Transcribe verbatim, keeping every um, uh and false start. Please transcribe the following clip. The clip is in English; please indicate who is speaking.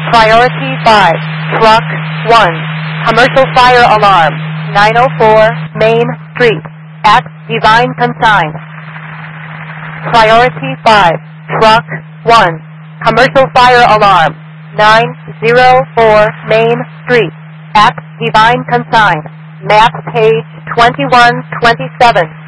Speaker 1: Priority five, Truck one, Commercial Fire Alarm, nine oh four Main Street, at Divine Consign. Priority five, Truck one, Commercial Fire Alarm, nine oh four Main Street, at Divine Consign. Map page twenty-one twenty-seven.